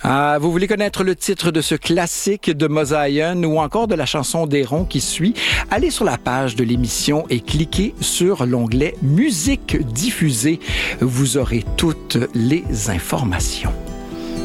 Ah, vous voulez connaître le titre de ce classique de Mosaïen ou encore de la chanson d'Héron qui suit? Allez sur la page de l'émission et cliquez sur l'onglet Musique diffusée. Vous aurez toutes les informations.